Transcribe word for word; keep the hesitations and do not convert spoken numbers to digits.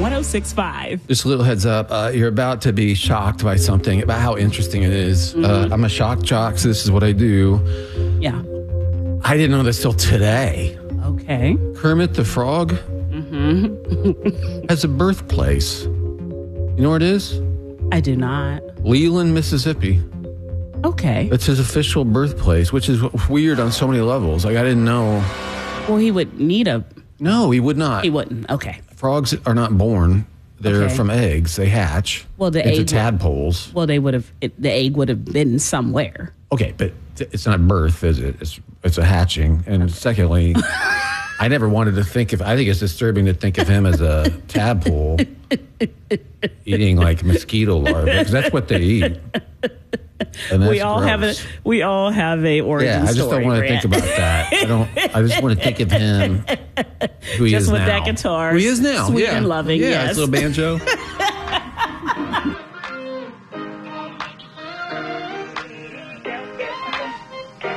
one oh six point five. Just a little heads up. Uh, you're about to be shocked by something about how interesting it is. Mm-hmm. Uh, I'm a shock jock, so this is what I do. Yeah. I didn't know this till today. Okay. Kermit the Frog mm-hmm. has a birthplace. You know where it is? I do not. Leland, Mississippi. Okay. It's his official birthplace, which is weird on so many levels. Like, I didn't know. Well, he would need a... No, he would not. He wouldn't. Okay. Frogs are not born. They're okay. from eggs. They hatch well, the into egg tadpoles. Well, they would have. It, the egg would have been somewhere. Okay, but it's not birth, is it? It's it's a hatching. And secondly, I never wanted to think of. I think it's disturbing to think of him as a tadpole eating like mosquito larvae, because that's what they eat. And that's we all gross. have a we all have a origin Yeah, I just story, don't want to Grant. think about that. I don't. I just want to think of him who he just is with now. that guitar, Who he is now. sweet yeah. and loving. Yeah, yes, his little banjo.